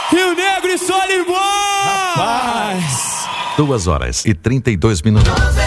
Rio Negro e Solimões! Rapaz! 2 horas e 32 minutos.